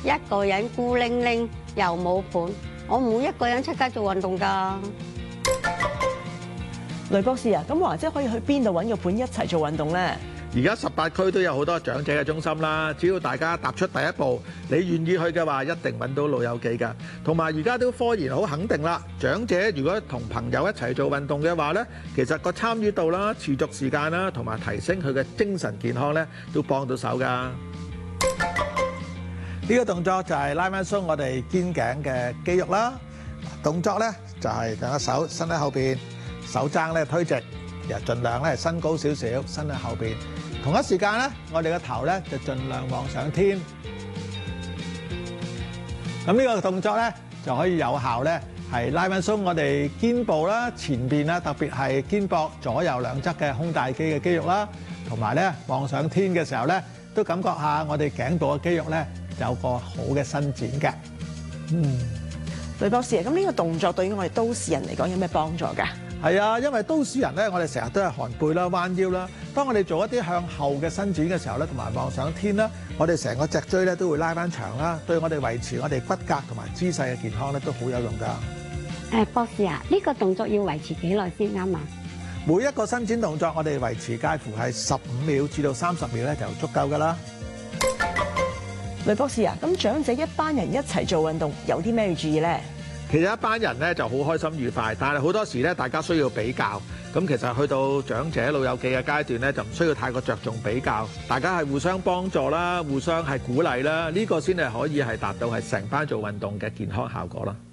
一個人孤零零又冇伴，我冇一個人出街做運動㗎。 雷博士啊，咁或者可以去邊度揾個伴一齊做運動咧？ 而家18區都有好多長者嘅中心啦，只要大家踏出第一步，你願意去嘅話，一定揾到老友記㗎。同埋而家都科研好肯定啦，長者如果同朋友一齊做運動嘅話呢，其實個參與度啦、持續時間啦，同埋提升佢嘅精神健康呢，都幫到手㗎。呢個動作就係拉翻鬆我哋肩頸嘅肌肉啦。動作呢就係兩個手伸喺後邊，手踭咧推直，又盡量咧伸高少少，伸喺後邊。同一時間咧，我哋個頭咧就盡量望上天。咁呢個動作咧就可以有效咧係拉翻鬆我哋肩部啦、前邊啦，特別係肩膊左右兩側嘅胸大肌嘅肌肉啦，同埋咧望上天嘅時候咧，都感覺下我哋頸部嘅肌肉咧有個好嘅伸展嘅。 雷博士啊，咁呢個動作對於我哋都市人嚟講有咩幫助㗎？ 係啊，因為都市人咧，我哋成日都係寒背啦、彎腰啦。當我哋做一啲向後嘅伸展嘅時候咧，同埋望上天啦，我哋成個脊椎咧都會拉翻長啦，對我哋維持我哋骨骼同埋姿勢嘅健康咧都好有用㗎。 博士啊，呢個動作要維持幾耐先啱啊？ 每一個伸展動作，我哋維持介乎係15秒至到30秒咧就足夠㗎啦。 雷博士啊，咁長者一班人一齊做運動，有啲咩要注意咧？ 其實一班人咧就好開心愉快，但係好多時咧大家需要比較。咁其實去到長者老友記嘅階段咧，就唔需要太過着重比較，大家係互相幫助啦，互相係鼓勵啦，呢個先係可以係達到係成班做運動嘅健康效果啦。